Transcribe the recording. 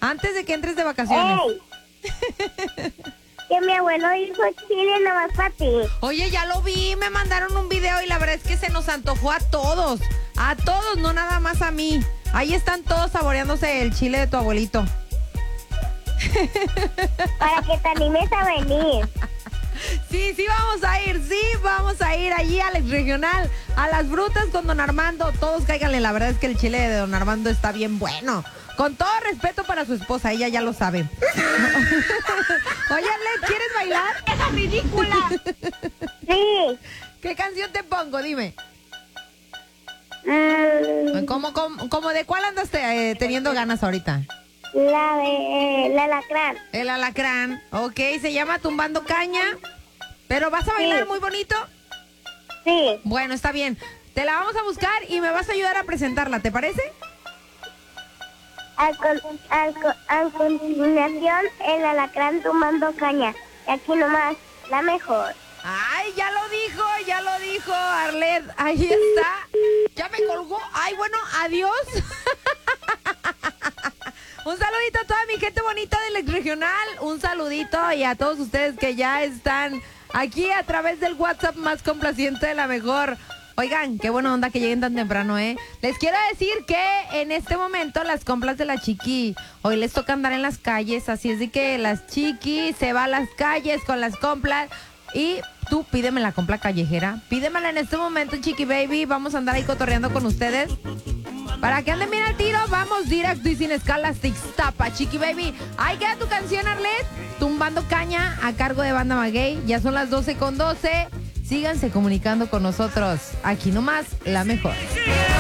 Antes de que entres de vacaciones. ¡Ey! Que mi abuelo hizo chile nomás para ti. Oye, ya lo vi, me mandaron un video y la verdad es que se nos antojó a todos, no nada más a mí. Ahí están todos saboreándose el chile de tu abuelito. Para que te animes a venir. Sí, vamos a ir allí al ex regional, a las brutas con don Armando. Todos cáiganle, la verdad es que el chile de don Armando está bien bueno. Con todo respeto para su esposa, ella ya lo sabe. Oye, Arlet, ¿quieres bailar? ¡Esa ridícula! Sí. ¿Qué canción te pongo? Dime. ¿Cómo de cuál andas teniendo ganas ahorita? La de el alacrán. El alacrán. Ok, se llama Tumbando Caña. ¿Pero vas a bailar Sí. muy bonito? Sí. Bueno, está bien. Te la vamos a buscar y me vas a ayudar a presentarla, ¿te parece? A continuación, el alacrán tomando caña. Y aquí nomás, la mejor. Ay, ya lo dijo Arlet. Ahí está. Ya me colgó. Ay, bueno, adiós. Un saludito a toda mi gente bonita del ex regional. Un saludito y a todos ustedes que ya están aquí a través del WhatsApp más complaciente de la mejor. Oigan, qué buena onda que lleguen tan temprano, ¿eh? Les quiero decir que en este momento las compras de la Chiqui, hoy les toca andar en las calles, así es de que las Chiqui se va a las calles con las compras y tú pídeme la compra callejera, pídemela en este momento, Chiqui Baby, vamos a andar ahí cotorreando con ustedes. Para que anden bien al tiro, vamos directo y sin escalas de Ixtapa, Chiqui Baby. Ahí queda tu canción, Arlet, Tumbando Caña, a cargo de Banda Maguey. Ya son las 12:12. Síganse comunicando con nosotros. Aquí nomás, la mejor.